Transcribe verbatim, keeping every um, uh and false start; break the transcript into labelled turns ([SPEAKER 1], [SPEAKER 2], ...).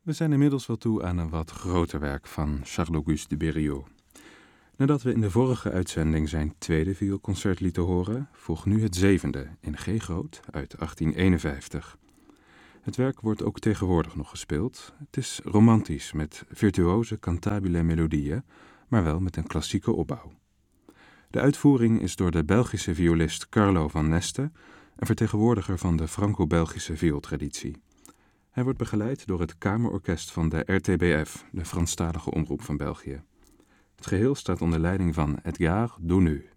[SPEAKER 1] We zijn inmiddels wel toe aan een wat groter werk van Charles-Auguste de Berriot. Nadat we in de vorige uitzending zijn tweede vioolconcert lieten horen, volgt nu het zevende in G groot uit achttien eenenvijftig. Het werk wordt ook tegenwoordig nog gespeeld. Het is romantisch met virtuoze cantabile melodieën, maar wel met een klassieke opbouw. De uitvoering is door de Belgische violist Carlo van Neste, een vertegenwoordiger van de Franco-Belgische viooltraditie. Hij wordt begeleid door het kamerorkest van de R T B F, de Franstalige omroep van België. Het geheel staat onder leiding van Edgar Doneux.